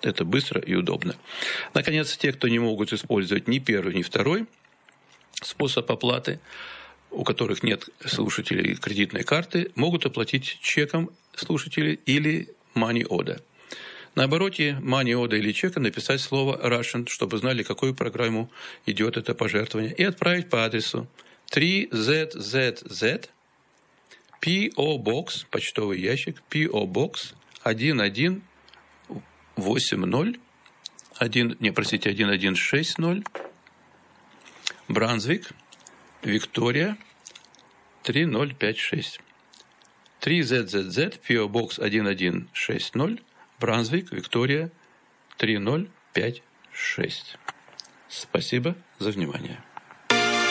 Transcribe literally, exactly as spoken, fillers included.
Это быстро и удобно. Наконец, те, кто не могут использовать ни первый, ни второй способ оплаты, у которых нет слушателей кредитной карты, могут оплатить чеком слушателей или money order. На обороте money order или чека написать слово Russian, чтобы знали, какую программу идет это пожертвование, и отправить по адресу три зет зет зет пи о Box, почтовый ящик, пи о Box один один восемь ноль, один, не, простите, один один шесть ноль, Брансвик, Виктория, три ноль пять шесть. три зет зет зет, пи о Box один один шесть ноль, Брансвик, Виктория, три ноль пять шесть. Спасибо за внимание.